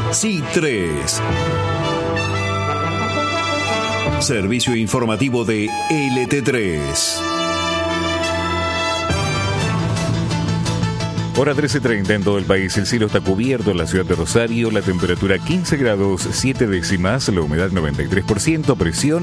C3. Servicio informativo de LT3. Hora 13:30 en todo el país. El cielo está cubierto en la ciudad de Rosario. La temperatura 15 grados 7 décimas. La humedad 93%. Presión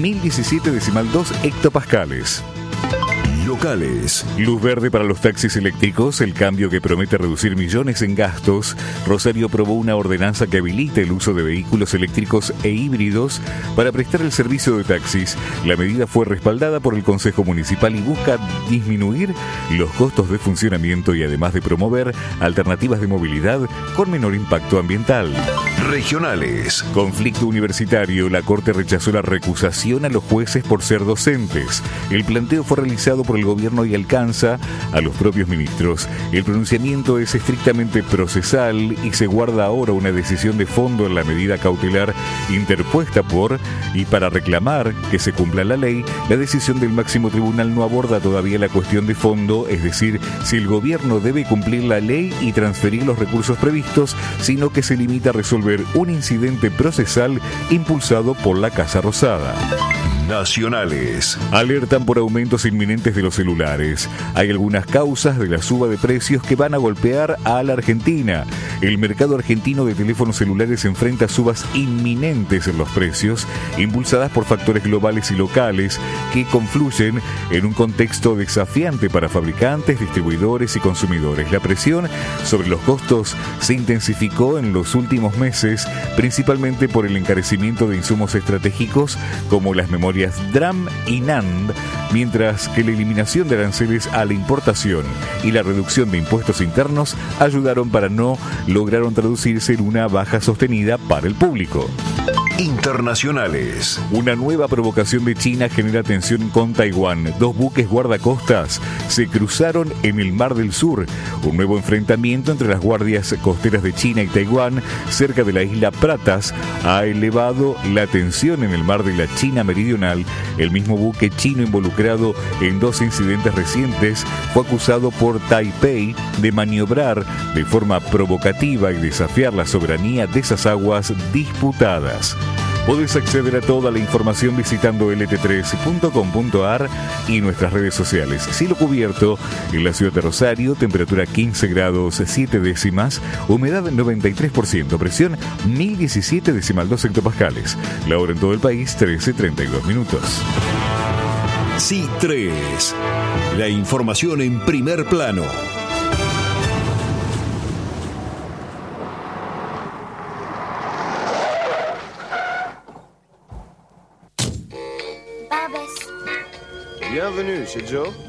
1017,2 hectopascales. Locales. Luz verde para los taxis eléctricos, el cambio que promete reducir millones en gastos. Rosario aprobó una ordenanza que habilita el uso de vehículos eléctricos e híbridos para prestar el servicio de taxis. La medida fue respaldada por el Consejo Municipal y busca disminuir los costos de funcionamiento y además de promover alternativas de movilidad con menor impacto ambiental. Regionales. Conflicto universitario. La Corte rechazó la recusación a los jueces por ser docentes. El planteo fue realizado por el gobierno y alcanza a los propios ministros. El pronunciamiento es estrictamente procesal y se guarda ahora una decisión de fondo en la medida cautelar interpuesta por y para reclamar que se cumpla la ley. La decisión del máximo tribunal no aborda todavía la cuestión de fondo, es decir, si el gobierno debe cumplir la ley y transferir los recursos previstos, sino que se limita a resolver un incidente procesal impulsado por la Casa Rosada. Nacionales. Alertan por aumentos inminentes de los celulares. Hay algunas causas de la suba de precios que van a golpear a la Argentina. El mercado argentino de teléfonos celulares enfrenta subas inminentes en los precios, impulsadas por factores globales y locales que confluyen en un contexto desafiante para fabricantes, distribuidores y consumidores. La presión sobre los costos se intensificó en los últimos meses, principalmente por el encarecimiento de insumos estratégicos como las memorias DRAM y NAND, mientras que la eliminación de aranceles a la importación y la reducción de impuestos internos lograron traducirse en una baja sostenida para el público. Internacionales. Una nueva provocación de China genera tensión con Taiwán. 2 buques guardacostas se cruzaron en el Mar del Sur. Un nuevo enfrentamiento entre las guardias costeras de China y Taiwán cerca de la isla Pratas ha elevado la tensión en el mar de la China Meridional. El mismo buque chino involucrado en 2 incidentes recientes fue acusado por Taipei de maniobrar de forma provocativa y desafiar la soberanía de esas aguas disputadas. Podés acceder a toda la información visitando lt3.com.ar y nuestras redes sociales. Cielo cubierto en la ciudad de Rosario, temperatura 15 grados 7 décimas, humedad 93%, presión 1017,2 hectopascales. La hora en todo el país, 13:32 minutos. C3. La información en primer plano. Bienvenue chez Joe.